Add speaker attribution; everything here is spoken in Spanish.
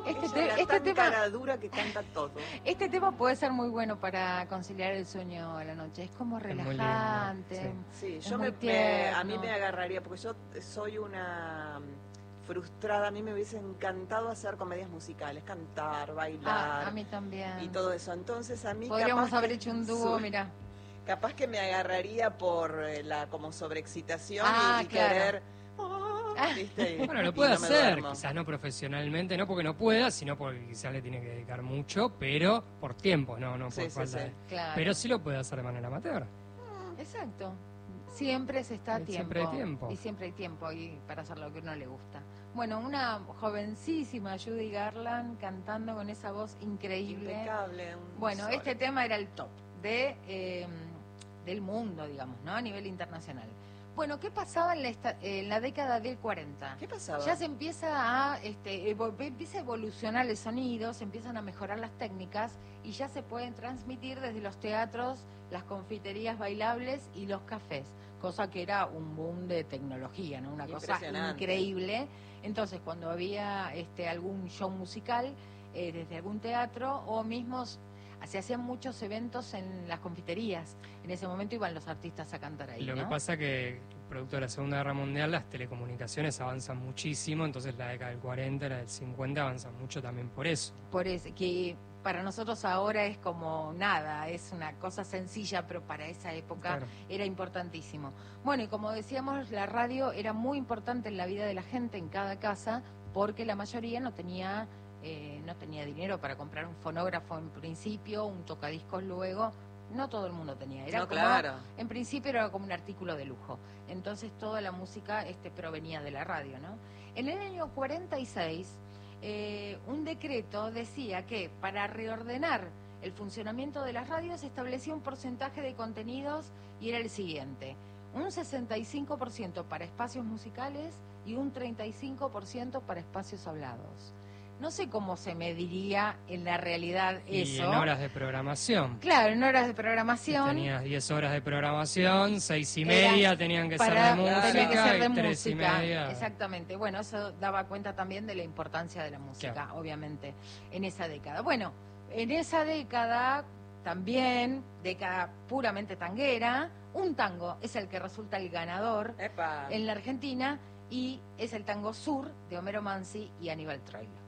Speaker 1: Este tema cara dura que canta todo.
Speaker 2: Este tema puede ser muy bueno para conciliar el sueño a la noche. Es como relajante.
Speaker 1: Sí, yo a mí me agarraría, porque yo soy una frustrada. A mí me hubiese encantado hacer comedias musicales, cantar, bailar.
Speaker 2: A mí también.
Speaker 1: Y todo eso. Entonces a mí
Speaker 2: podríamos haber hecho un dúo, mira.
Speaker 1: Capaz que me agarraría por la como sobreexcitación y
Speaker 2: claro.
Speaker 1: querer... ¿viste?
Speaker 3: Bueno, lo puede hacer, quizás no profesionalmente, no porque no pueda, sino porque quizás le tiene que dedicar mucho, pero por tiempo, no por falta de...
Speaker 2: Claro.
Speaker 3: Pero sí lo puede hacer de manera amateur.
Speaker 2: Exacto. Siempre se está a tiempo.
Speaker 3: Siempre hay tiempo.
Speaker 2: Y siempre hay tiempo y para hacer lo que a uno le gusta. Bueno, una jovencísima Judy Garland cantando con esa voz increíble.
Speaker 1: Impecable.
Speaker 2: Bueno, este tema era el top del mundo, digamos, ¿no? A nivel internacional. Bueno, ¿qué pasaba en la década del 40?
Speaker 1: ¿Qué pasaba?
Speaker 2: Ya se empieza empieza a evolucionar el sonido, se empiezan a mejorar las técnicas y ya se pueden transmitir desde los teatros, las confiterías bailables y los cafés, cosa que era un boom de tecnología, ¿no? Una cosa increíble. Entonces, cuando había algún show musical desde algún teatro o mismos... Se hacían muchos eventos en las confiterías. En ese momento iban los artistas a cantar ahí.
Speaker 3: Lo que pasa que, producto de la Segunda Guerra Mundial, las telecomunicaciones avanzan muchísimo, entonces la década del 40, la del 50 avanzan mucho también por eso.
Speaker 2: Por eso, que para nosotros ahora es como nada, es una cosa sencilla, pero para esa época era importantísimo. Bueno, y como decíamos, la radio era muy importante en la vida de la gente, en cada casa, porque la mayoría no tenía dinero para comprar un fonógrafo en principio, un tocadiscos luego. No todo el mundo tenía. En principio era como un artículo de lujo. Entonces toda la música provenía de la radio, ¿no? En el año 46, un decreto decía que para reordenar el funcionamiento de las radios se establecía un porcentaje de contenidos y era el siguiente: un 65% para espacios musicales y un 35% para espacios hablados. No sé cómo se mediría en la realidad eso.
Speaker 3: Y en horas de programación.
Speaker 2: Claro, en horas de programación.
Speaker 3: Si tenías 10 horas de programación, 6:30 tenían que ser de música y 3:30.
Speaker 2: Exactamente. Bueno, eso daba cuenta también de la importancia de la música, obviamente, en esa década. Bueno, en esa década también, década puramente tanguera, un tango es el que resulta el ganador en la Argentina y es el tango Sur de Homero Mansi y Aníbal Troilo.